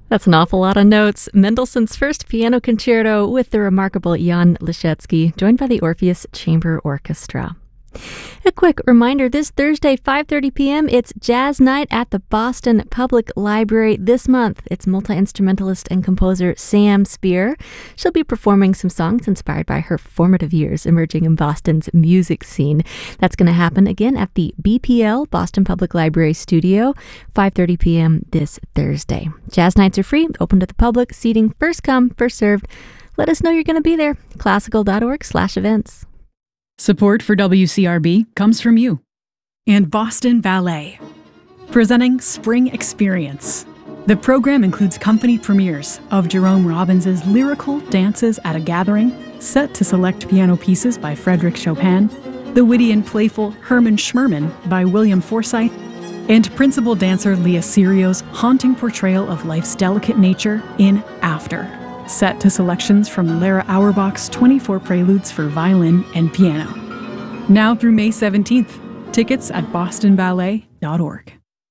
That's an awful lot of notes. Mendelssohn's First Piano Concerto with the remarkable Jan Liszewski, joined by the Orpheus Chamber Orchestra. A quick reminder, this Thursday, 5:30 p.m., it's Jazz Night at the Boston Public Library. This month, it's multi-instrumentalist and composer Sam Spear. She'll be performing some songs inspired by her formative years emerging in Boston's music scene. That's going to happen again at the BPL, Boston Public Library Studio, 5:30 p.m. this Thursday. Jazz nights are free, open to the public, seating first come, first served. Let us know you're going to be there. Classical.org/events. Support for WCRB comes from you. And Boston Ballet, presenting Spring Experience. The program includes company premieres of Jerome Robbins' lyrical Dances at a Gathering, set to select piano pieces by Frédéric Chopin, the witty and playful Herman Schmerman by William Forsythe, and principal dancer Leah Serio's haunting portrayal of life's delicate nature in After, set to selections from Lara Auerbach's 24 Preludes for violin and piano. Now through May 17th. Tickets at bostonballet.org.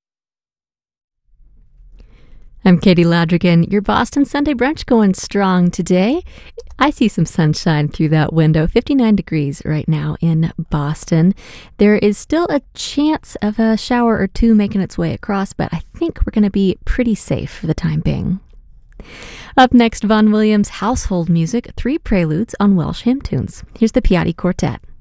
I'm Katie Ladrigan. Your Boston Sunday brunch going strong today. I see some sunshine through that window. 59 degrees right now in Boston. There is still a chance of a shower or two making its way across, but I think we're going to be pretty safe for the time being. Up next, Vaughan Williams' Household Music, 3 preludes on Welsh hymn tunes. Here's the Piatti Quartet.